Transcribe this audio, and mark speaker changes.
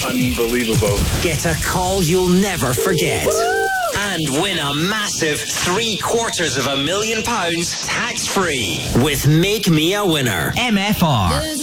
Speaker 1: Unbelievable.
Speaker 2: Get a call you'll never forget. And win a massive £750,000 tax-free with Make Me a Winner. MFR.